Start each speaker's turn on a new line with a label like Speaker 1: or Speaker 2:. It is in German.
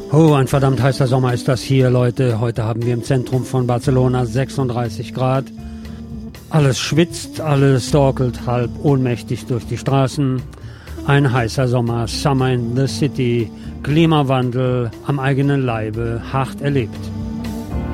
Speaker 1: Oh, ein verdammt heißer Sommer ist das hier, Leute. Heute haben wir im Zentrum von Barcelona 36 Grad. Alles schwitzt, alles torkelt halb ohnmächtig durch die Straßen. Ein heißer Sommer, Summer in the City, Klimawandel am eigenen Leibe, hart erlebt.